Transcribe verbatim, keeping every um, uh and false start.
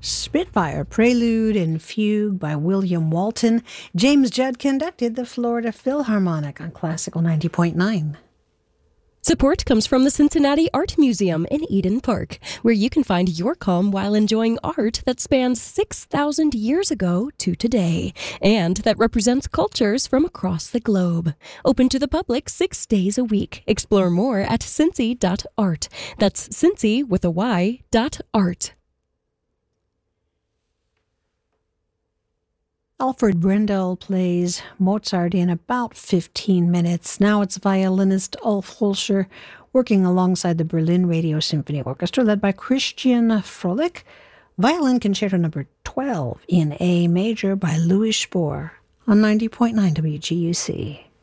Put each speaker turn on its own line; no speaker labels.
Spitfire Prelude and Fugue by William Walton. James Judd conducted the Florida Philharmonic on Classical ninety point nine.
Support comes from the Cincinnati Art Museum in Eden Park, where you can find your calm while enjoying art that spans six thousand years ago to today, and that represents cultures from across the globe. Open to the public six days a week. Explore more at cincy dot art. That's Cincy with a Y dot art.
Alfred Brendel plays Mozart in about fifteen minutes. Now it's violinist Ulf Holscher working alongside the Berlin Radio Symphony Orchestra led by Christian Froelich. Violin Concerto number twelve in A major by Louis Spohr on ninety point nine W G U C.